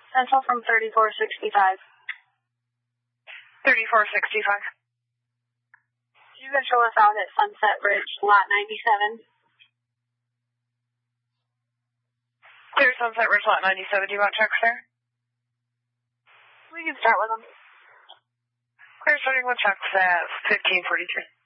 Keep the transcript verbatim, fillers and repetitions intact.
Central from thirty-four sixty-five. thirty-four sixty-five. You can show us out at Sunset Ridge, lot ninety-seven. Clear Sunset Ridge, lot ninety-seven. Do you want checks there? We can start with them. Clear starting with checks at fifteen forty-three.